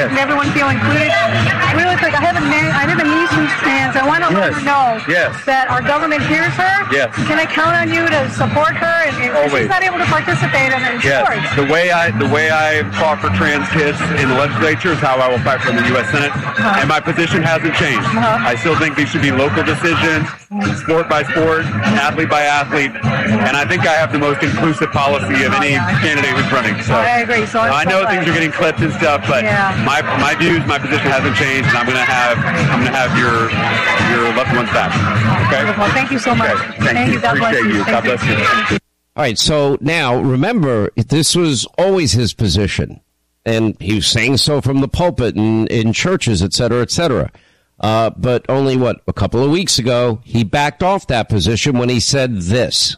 and everyone feel included. Really quick, I have a niece who's trans. I want to let her know that our government hears her. Yes. Can I count on you to support her? And she's not able to participate in sports. The way I fought for trans kids in the legislature is how I will fight for the U.S. Senate, and my position hasn't changed. I still think these should be local decisions, sport by sport, athlete by athlete, and I think I have the most inclusive policy of any candidate who's running. So I agree. So I know things are getting clipped and stuff, but my views, my position hasn't changed, and I'm going to have your loved ones back. Okay. Well, thank you so much. Okay. Thank you. God Appreciate bless you. God bless you. All right, so now, remember, this was always his position, and he was saying so from the pulpit and in churches, et cetera, et cetera. But only, a couple of weeks ago, he backed off that position when he said this.